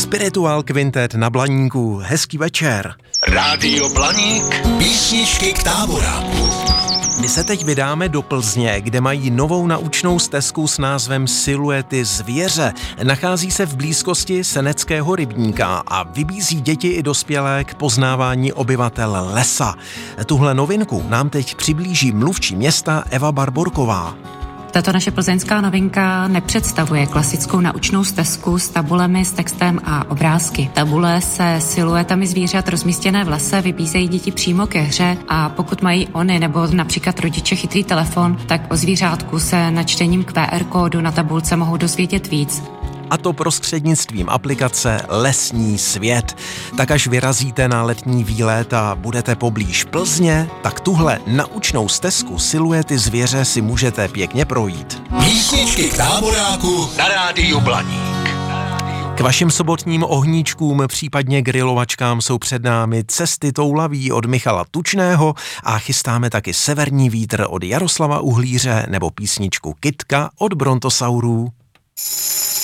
Spiritual Quintet na Blaníku. Hezký večer. Rádio Blaník, písničky k táboráku. My se teď vydáme do Plzně, kde mají novou naučnou stezku s názvem Siluety zvěře. Nachází se v blízkosti Seneckého rybníka a vybízí děti i dospělé k poznávání obyvatel lesa. Tuhle novinku nám teď přiblíží mluvčí města Eva Barborková. Tato naše plzeňská novinka nepředstavuje klasickou naučnou stezku s tabulemi, s textem a obrázky. Tabule se siluetami zvířat rozmístěné v lese vybízejí děti přímo ke hře a pokud mají oni nebo například rodiče chytrý telefon, tak o zvířátku se načtením QR kódu na tabulce mohou dozvědět víc. A to prostřednictvím aplikace Lesní svět. Tak až vyrazíte na letní výlet a budete poblíž Plzně, tak tuhle naučnou stezku Siluety zvěře si můžete pěkně projít. Písničky k táboráku na Rádiu Blaník. K vašim sobotním ohníčkům, případně grilovačkám jsou před námi Cesty toulaví od Michala Tučného a chystáme taky Severní vítr od Jaroslava Uhlíře nebo písničku Kytka od Brontosaurů.